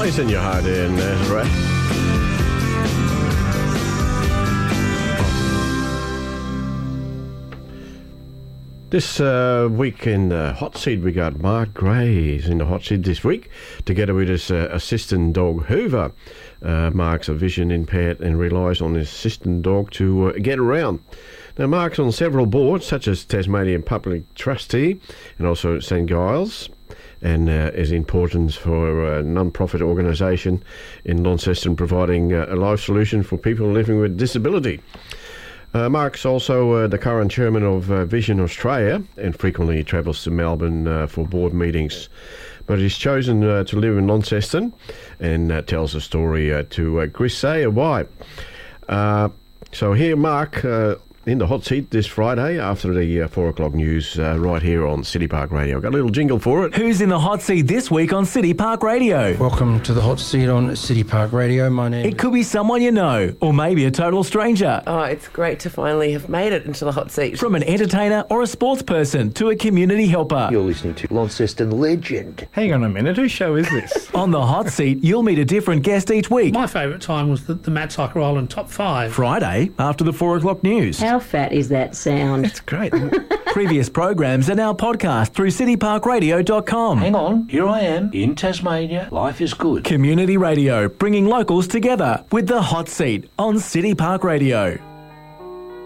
place in your heart there, Nazareth. This week in the hot seat, we got Mark Gray is in the hot seat this week, together with his assistant dog Hoover. Mark's a vision impaired and relies on his assistant dog to get around. Now, Mark's on several boards, such as Tasmanian Public Trustee and also St Giles, and his importance for a non-profit organisation in Launceston providing a life solution for people living with disability. Mark's also the current chairman of Vision Australia and frequently travels to Melbourne for board meetings. But he's chosen to live in Launceston and tells a story to Chris Sayer why. So here, Mark, in the hot seat this Friday after the 4 o'clock news right here on City Park Radio. Got a little jingle for it. Who's in the hot seat this week on City Park Radio? Welcome to the hot seat on City Park Radio. My name It could be someone you know, or maybe a total stranger. Oh, it's great to finally have made it into the hot seat. From an entertainer or a sports person to a community helper. You're listening to Launceston legend. Hang on a minute, whose show is this? On the hot seat, you'll meet a different guest each week. My favourite time was the Matt Cycle Island Top 5. Friday, after the 4 o'clock news. How fat is that sound? It's great. Previous programs are now podcast through cityparkradio.com. Hang on, here I am in Tasmania. Life is good. Community radio, bringing locals together with the hot seat on City Park Radio.